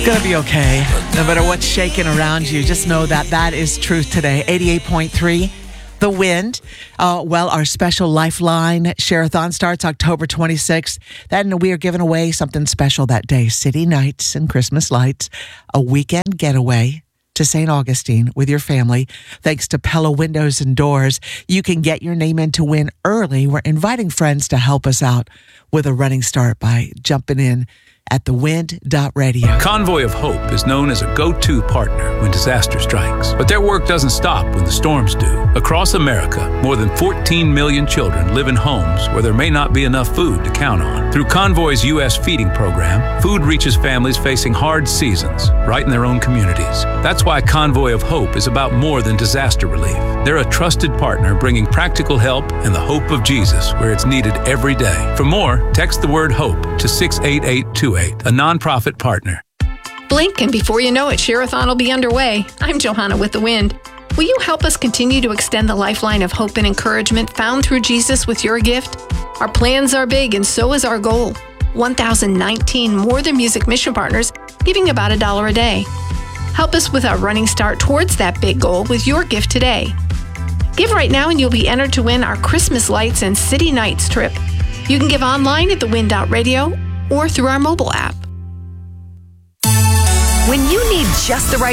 Gonna be okay. No matter what's shaking around you, just know that that is truth today. 88.3, The Wind. Our special Lifeline Share-a-thon starts October 26th. Then we are giving away something special that day. City nights and Christmas lights. A weekend getaway to St. Augustine with your family. Thanks to Pella Windows and Doors, you can get your name in to win early. We're inviting friends to help us out with a running start by jumping in at thewind.radio. Convoy of Hope is known as a go-to partner when disaster strikes. But their work doesn't stop when the storms do. Across America, more than 14 million children live in homes where there may not be enough food to count on. Through Convoy's U.S. feeding program, food reaches families facing hard seasons right in their own communities. That's why Convoy of Hope is about more than disaster relief. They're a trusted partner bringing practical help and the hope of Jesus where it's needed every day. For more, text the word HOPE to 68828. A nonprofit partner. Blink, and before you know it, Share-a-thon will be underway. I'm Johanna with The Wind. Will you help us continue to extend the lifeline of hope and encouragement found through Jesus with your gift? Our plans are big, and so is our goal. 1,019 More Than Music mission partners giving about $1 a day. Help us with our running start towards that big goal with your gift today. Give right now, and you'll be entered to win our Christmas lights and City Nights trip. You can give online at thewind.radio or through our mobile app. When you need just the right